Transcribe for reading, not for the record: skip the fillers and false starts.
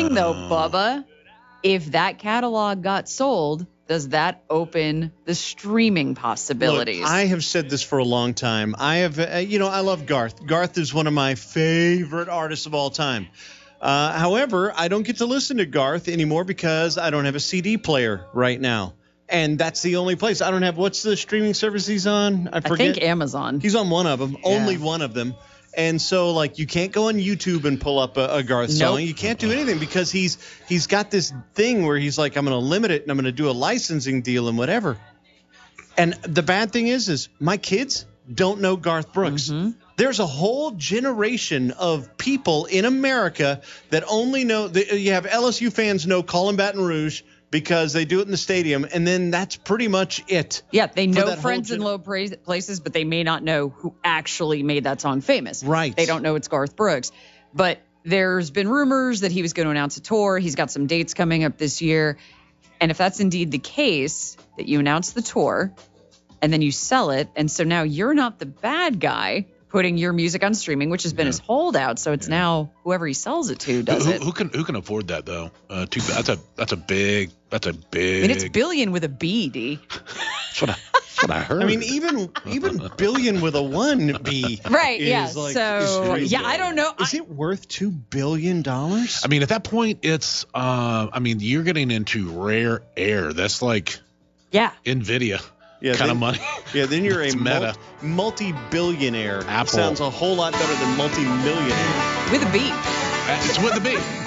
thing, though, Bubba. If that catalog got sold, does that open the streaming possibilities? Look, I have said this for a long time. I have, I love Garth. Garth is one of my favorite artists of all time. However, I don't get to listen to Garth anymore because I don't have a CD player right now. And that's the only place. I don't have, what's the streaming service he's on? I forget. I think Amazon. He's on one of them, only one of them. And so, like, you can't go on YouTube and pull up a Garth song. You can't do anything because he's got this thing where he's like, I'm going to limit it and I'm going to do a licensing deal and whatever. And the bad thing is my kids don't know Garth Brooks. Mm-hmm. There's a whole generation of people in America that only know – you have LSU fans know Colin Baton Rouge because they do it in the stadium, and then that's pretty much it. Yeah, they know Friends in Low Places, but they may not know who actually made that song famous. Right. They don't know it's Garth Brooks. But there's been rumors that he was going to announce a tour. He's got some dates coming up this year. And if that's indeed the case, that you announce the tour and then you sell it, and so now you're not the bad guy putting your music on streaming, which has been his holdout. So it's now whoever he sells it to does it. Who can afford that though? That's a big. I mean, it's billion with a B, D. That's what I heard. I mean, even billion with a 1B. Right. Is Yeah. like, so I don't know. Is it worth $2 billion? I mean, at that point, it's. You're getting into rare air. That's like. Yeah. NVIDIA. Kind of money. Yeah, then you're a meta. multi-billionaire. Apple Sounds a whole lot better than multi-millionaire. With a B. It's with a B.